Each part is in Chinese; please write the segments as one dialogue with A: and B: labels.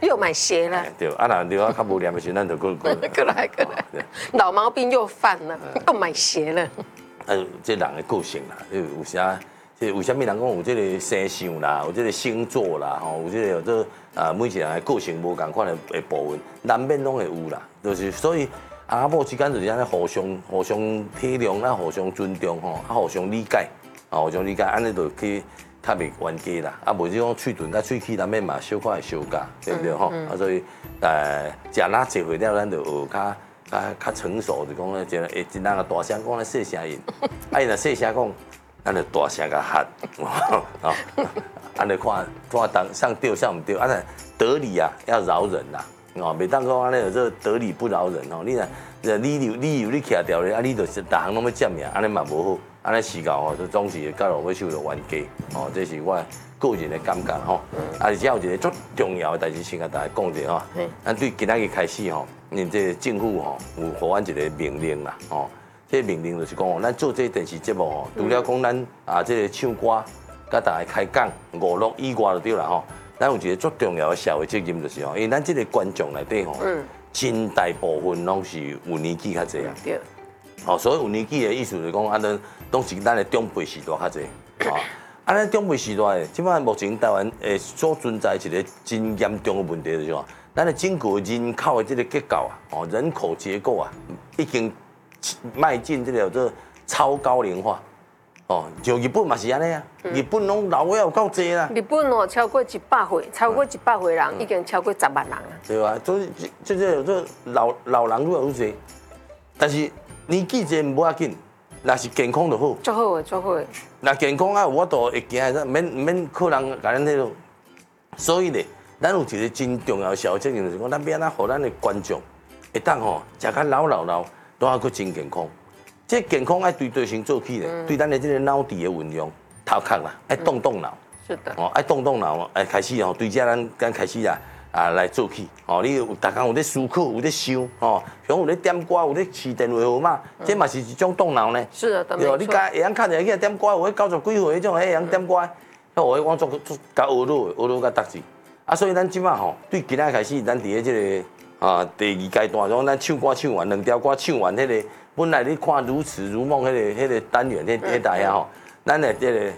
A: 又买鞋了。
B: 对，啊，那留啊较无念的时候，咱就过
A: 来，老毛病又犯了，又买鞋了。
B: 啊，这人的个性啦，有啥？这为什么人讲有这个生肖啦，有这个星座啦，吼，有这个有这每一个人的个性无同款的部分，难免拢会有啦。就是所以阿某之间就是安尼互相体谅，啊，互相尊重吼，啊，互相理解，啊，互相理解，安尼就去较袂冤家啦。啊，无就讲喙唇甲喙齿难免嘛小可会相加，对不对吼？啊，所以食哪一回了，咱就学较成熟，就讲咧，会真人个大声讲咧细声音，啊，伊若细声讲。咱就大声甲喊，哦，安尼看上对上唔对，啊，得理啊要饶人呐，哦，袂当讲安尼有这得理不饶人哦，你有你徛掉咧，啊，你就是逐项拢要占命，安尼嘛无好，安尼时间哦，就总是到落尾受到冤家，哦，这是我个人的感觉吼，啊，而且有一个足重要的代志，先甲大家讲者吼，咱对今仔日开始吼，因这政府吼有给阮一个命令啦，哦。这命令就是讲哦，咱做这电视节目哦，除了讲咱这个唱歌，甲大家开讲娱乐以外就对啦吼。咱有一个最重要的社会责任就是哦，因为咱这个观众内底吼，真大部分拢是有年纪较济啊。对。哦，所以有年纪的意思就是讲，咱拢是咱的长辈时代较济。哦，咱长辈时代，即摆目前台湾所存在一个真严重的问题就是说，咱的整个人口的这个结构啊，哦，人口结构啊，已经。迈进这个做超高龄化，哦，像日本嘛是安尼啊，日本拢老的有够济啦。
A: 日本哦，超过100岁，超过100岁人已经超过10万人啊。
B: 对啊，所以这有这老人愈来愈济，但是年纪济无要紧，若是健康就好。
A: 足好诶，足好诶。
B: 若健康啊，我都会惊的，免可能甲咱迄种。所以咧，咱有一个真重要的社会责任，就是讲，咱要安怎互咱的观众会当吼，食甲老。都要佫真健康，这健康爱对先做起咧，对咱的这个脑底的运用、头壳啦，爱动脑。
A: 是的。
B: 哦，爱动脑，爱开始哦，对这咱开始来做起。哦，你有逐工有咧思考，有咧想，哦，像有咧点歌，有咧试电话号码，这嘛是一种动脑呢。
A: 是的，
B: 对，你家会晓看起来点歌，有迄90几岁迄种，会晓点歌，我往做甲学落甲达志。啊，所以咱即摆吼，对今仔开始，咱伫咧这个。第二阶段，讲咱唱歌唱完2条歌唱完，迄个本来你看如此如梦，迄个单元，迄大遐吼，咱的这个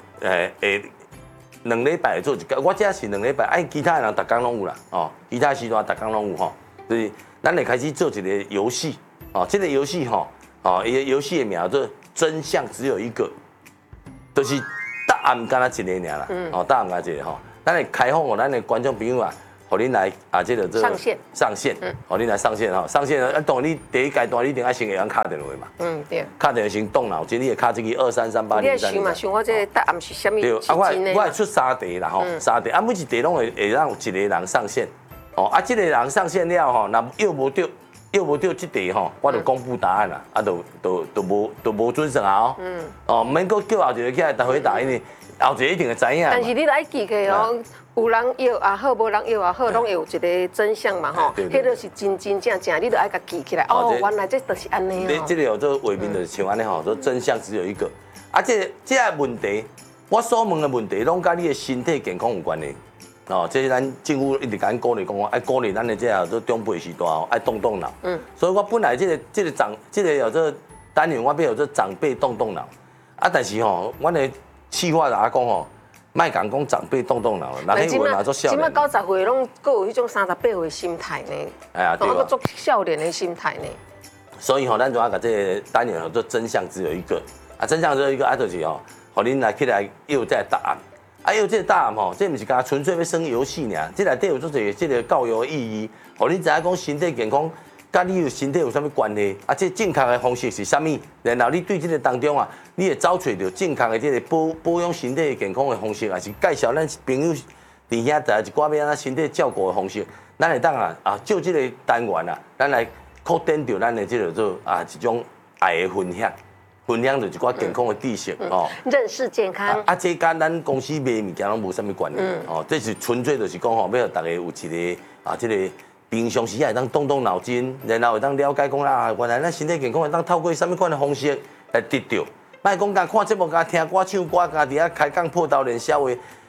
B: 2礼拜做一个，我这是2礼拜，其他人逐工拢有啦，哦，其他时段逐工拢有吼，就是咱会开始做一个游戏，哦，这个游戏吼，哦，伊个游戏的名叫做真相只有一个，就是答案敢若一个尔啦，哦，答案敢一个吼，咱会开放哦，咱的观众朋友啊。互恁来这个上线，互恁来上线吼，上线啊！当然你第一阶段你一定要先会晓敲电话嘛，对，敲电话先动脑筋，你会敲这个233803。
A: 你想嘛，想我这答案是啥物？
B: 对，我会出3题啦吼，3题，每一题拢会让有一个人上线，哦，这个人上线了吼，若又无对这题吼，我就公布答案啦，都无准算啊哦，免搁叫后一个起来回答，因为后一个一定会知影。
A: 但是你来记起哦。有人摇也好，无人摇也好，拢会有一个真相嘛吼。迄个是真正，你都爱甲记起来。哦，原来这就是安尼哦。
B: 这个有做画面就是像安尼吼，说真相只有一个。啊，这问题，我所问的问题，拢甲你的身体健康有关系。哦，这是咱政府一直甲咱鼓励讲，爱鼓励咱的这做长辈时代哦，爱动脑。所以我本来这个有这单元，我要有这长辈动脑。啊，但是吼，阮的企划大家讲吼。卖讲长辈动脑了，哪天我拿做笑脸？
A: 即摆90岁拢各有迄种38岁心态呢，哎呀，对吧？做笑脸的心态呢。
B: 所以吼，咱就要把这个单元做真相只有一个啊，真相只有一个啊，就是吼，互恁来起来有这答案，啊，有这答案吼，这不是讲纯粹要耍游戏尔，这内底有做一个这个教育意义，互恁知影讲身体健康。甲你有身体有啥物关系？啊，这正确的方式是啥物？然后你对这个当中啊，你会找找到正确的这个保养身体健康的方式，还是介绍咱朋友弟兄在一寡要安身体照顾的方式，咱会当就这个单元啊，咱来扩展到咱的这个做一种爱的分享，分享就一寡健康的知识哦。
A: 认识健康。
B: 这跟咱公司卖物件拢无啥物关系哦，这是纯粹就是讲吼，要让大家有一个这个。平常时也会当动脑筋，然后会当了解讲啦，原来咱身体健康会当透过什么款的方式来得到。莫讲甲看节目、甲听歌、唱歌、甲伫遐开讲破刀连销的，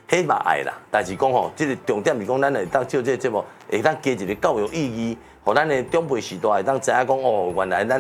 B: 迄嘛爱啦，但是讲吼，这个重点是讲，咱会当借这个节目，会当加一个教育意义，互咱的长辈时代会当知影讲哦，原来咱